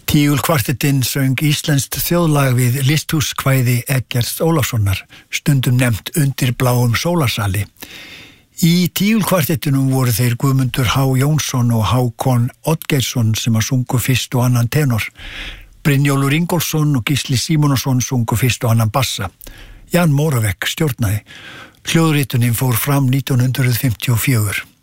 Tígulkvartettinn söng íslenskt þjóðlag við listhúskvæði Eggerts Ólafssonar, stundum nefnt Undir bláum sólarsali. Í tígulkvartettinum voru þeir Guðmundur H. Jónsson og Hákon Oddgeirsson sem að sungu fyrst og annan tenor. Brynjólfur Ingólfsson og Gísli Símonarson sungu fyrst og annan bassa. Jan Moravec stjórnaði. Hljóðritunin fór fram 1954.